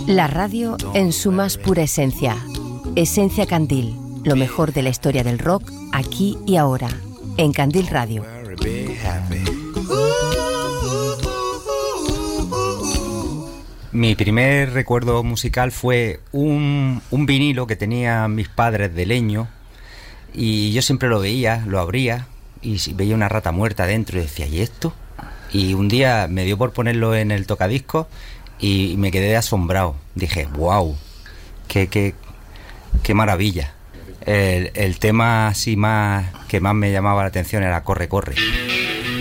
La radio en su más pura esencia. Esencia Candil, lo mejor de la historia del rock, aquí y ahora, en Candil Radio. Mi primer recuerdo musical fue un vinilo que tenían mis padres de leño, y yo siempre lo veía, lo abría y veía una rata muerta dentro y decía, ¿y esto? Y un día me dio por ponerlo en el tocadiscos y me quedé asombrado. Dije, wow, qué maravilla. El tema así que más me llamaba la atención era Corre, corre.